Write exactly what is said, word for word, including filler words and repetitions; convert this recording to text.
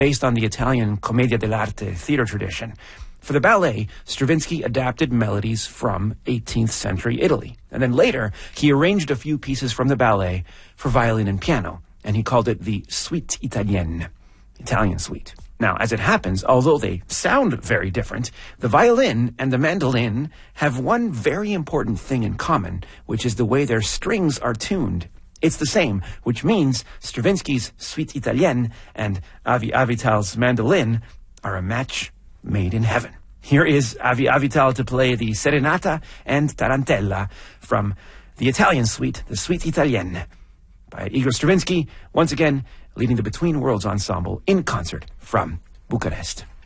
based on the Italian Commedia dell'arte theater tradition. For the ballet, Stravinsky adapted melodies from eighteenth century Italy. And then later, he arranged a few pieces from the ballet for violin and piano, and he called it the Suite Italienne, Italian suite. Now, as it happens, although they sound very different, the violin and the mandolin have one very important thing in common, which is the way their strings are tuned. It's the same, which means Stravinsky's Suite Italienne and Avi Avital's mandolin are a match made in heaven. Here is Avi Avital to play the Serenata and Tarantella from the Italian suite, the Suite Italienne, by Igor Stravinsky, once again leading the Between Worlds Ensemble in concert from Bucharest.